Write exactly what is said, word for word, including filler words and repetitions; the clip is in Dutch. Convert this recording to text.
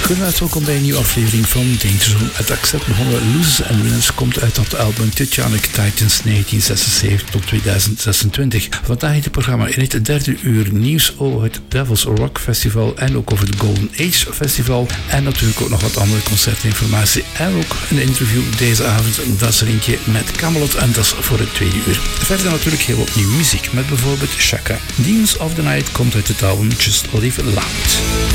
Goedenavond, welkom bij een nieuwe aflevering van Danger Zone. Het accent begonnen Losers and Winners komt uit dat album Titanic Titans negentien zesenzeventig tot tweeduizend zesentwintig. Vandaag in het programma in het derde uur nieuws over het Devil's Rock Festival en ook over het Golden Age Festival. En natuurlijk ook nog wat andere concertinformatie en ook een interview deze avond. Dat is er eentje met Camelot en dat is voor het tweede uur. Verder natuurlijk heel wat nieuwe muziek met bijvoorbeeld Shaka. Demons of the Night komt uit het album Just Live Loud.